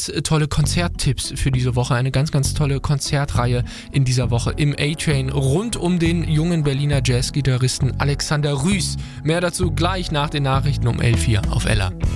ganz tolle Konzerttipps für diese Woche. Eine ganz, ganz tolle Konzertreihe in dieser Woche im A-Train rund um den jungen Berliner Jazzgitarristen Alexander Rüß. Mehr dazu gleich nach den Nachrichten um 11 Uhr auf Ella.